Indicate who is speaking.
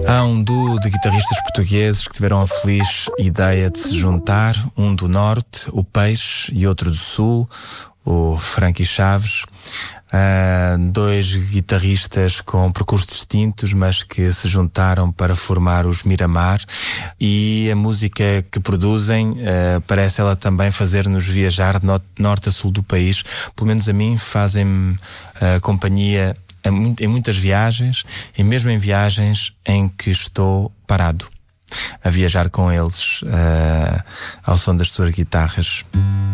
Speaker 1: Há um duo de guitarristas portugueses que tiveram a feliz ideia de se juntar, um do norte, o Peixe, e outro do sul, o Frankie Chaves. Dois guitarristas com percursos distintos, mas que se juntaram para formar os Miramar, e a música que produzem parece ela também fazer-nos viajar de norte a sul do país. Pelo menos a mim fazem-me companhia em muitas viagens, e mesmo em viagens em que estou parado a viajar com eles, ao som das suas guitarras.